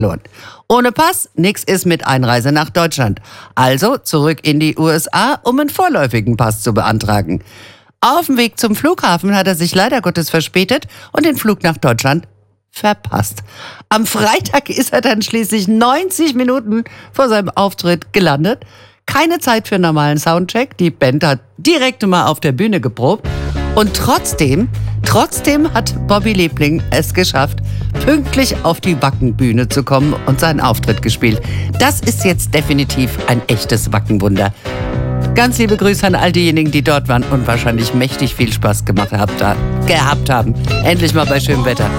verloren. Ohne Pass, nix ist mit Einreise nach Deutschland. Also zurück in die USA, um einen vorläufigen Pass zu beantragen. Auf dem Weg zum Flughafen hat er sich leider Gottes verspätet und den Flug nach Deutschland verpasst. Am Freitag ist er dann schließlich 90 Minuten vor seinem Auftritt gelandet. Keine Zeit für einen normalen Soundcheck. Die Band hat direkt mal auf der Bühne geprobt. Und trotzdem hat Bobby Liebling es geschafft, pünktlich auf die Wackenbühne zu kommen und seinen Auftritt gespielt. Das ist jetzt definitiv ein echtes Wackenwunder. Ganz liebe Grüße an all diejenigen, die dort waren und wahrscheinlich mächtig viel Spaß gehabt haben. Endlich mal bei schönem Wetter.